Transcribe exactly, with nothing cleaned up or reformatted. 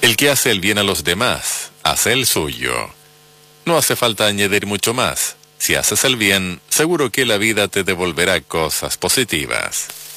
El que hace el bien a los demás, hace el suyo. No hace falta añadir mucho más. Si haces el bien, seguro que la vida te devolverá cosas positivas.